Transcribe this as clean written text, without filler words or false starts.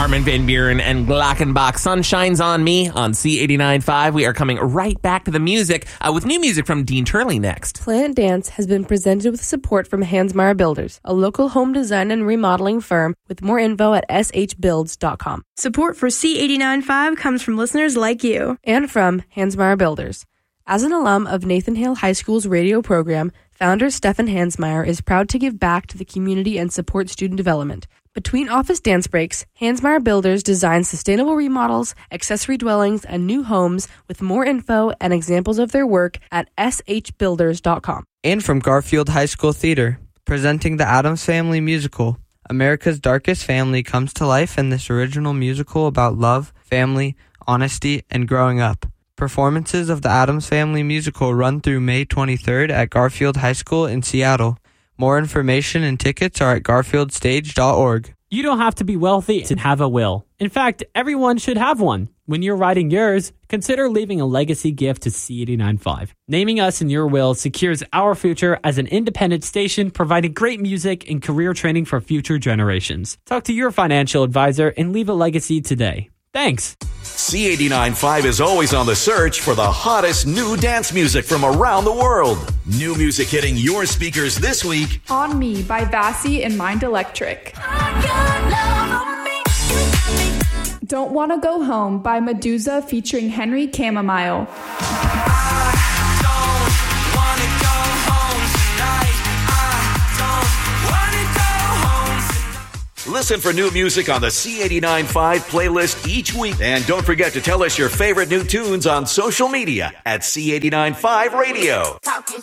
Armin van Buuren and Glockenbach. Sun Shines on Me on C89.5. We are coming right back to the music with new music from Dean Turley next. Planet Dance has been presented with support from Hansmeier Builders, a local home design and remodeling firm, with more info at shbuilds.com. Support for C89.5 comes from listeners like you. And from Hansmeier Builders. As an alum of Nathan Hale High School's radio program, founder Stefan Hansmeier is proud to give back to the community and support student development. Between office dance breaks, Hansmeier Builders designs sustainable remodels, accessory dwellings, and new homes, with more info and examples of their work at shbuilders.com. And from Garfield High School Theater, presenting the Addams Family musical. America's Darkest Family comes to life in this original musical about love, family, honesty, and growing up. Performances of the Addams Family musical run through May 23rd at Garfield High School in Seattle. More information and tickets are at garfieldstage.org. You don't have to be wealthy to have a will. In fact, everyone should have one. When you're writing yours, consider leaving a legacy gift to C89.5. Naming us in your will secures our future as an independent station providing great music and career training for future generations. Talk to your financial advisor and leave a legacy today. Thanks. C89.5 is always on the search for the hottest new dance music from around the world. New music hitting your speakers this week. On Me by Vassy and Mind Electric. Don't Wanna Go Home by Medusa featuring Henry Chamomile. Listen for new music on the C89.5 playlist each week. And don't forget to tell us your favorite new tunes on social media at C89.5 Radio. Talking